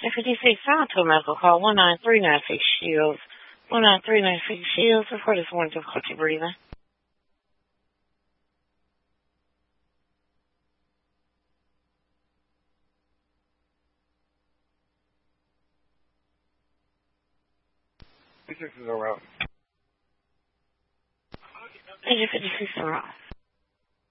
If you do see sign to a medical call, 19396 Shields. 19396 Shields, report this one difficulty breathing. This is around. Agent 56 Ross.